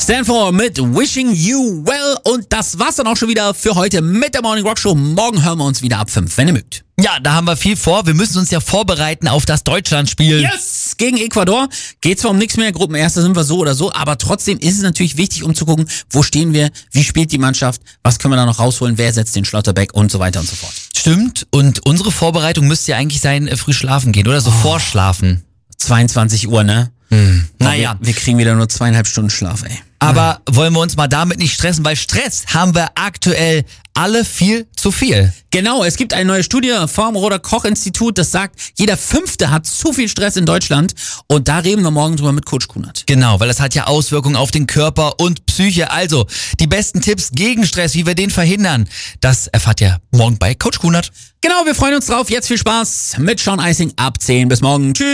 Stanford mit Wishing You Well. Und das war's dann auch schon wieder für heute mit der Morning Rock Show. Morgen hören wir uns wieder ab 5, wenn ihr mögt. Ja, da haben wir viel vor. Wir müssen uns ja vorbereiten auf das Deutschlandspiel. Yes! Gegen Ecuador. Geht zwar um nichts mehr, Gruppenerster sind wir so oder so, aber trotzdem ist es natürlich wichtig, um zu gucken, wo stehen wir, wie spielt die Mannschaft, was können wir da noch rausholen, wer setzt den Schlotterbeck und so weiter und so fort. Stimmt. Und unsere Vorbereitung müsste ja eigentlich sein, früh schlafen gehen oder so vorschlafen. 22 Uhr, ne? Naja. Wir kriegen wieder nur 2,5 Stunden Schlaf, ey. Aber wollen wir uns mal damit nicht stressen, weil Stress haben wir aktuell alle viel zu viel. Genau, es gibt eine neue Studie vom Robert-Koch-Institut, das sagt, jeder Fünfte hat zu viel Stress in Deutschland. Und da reden wir morgen drüber mit Coach Kunert. Genau, weil das hat ja Auswirkungen auf den Körper und Psyche. Also, die besten Tipps gegen Stress, wie wir den verhindern, das erfahrt ihr morgen bei Coach Kunert. Genau, wir freuen uns drauf. Jetzt viel Spaß mit Sean Eising ab 10. Bis morgen. Tschüss.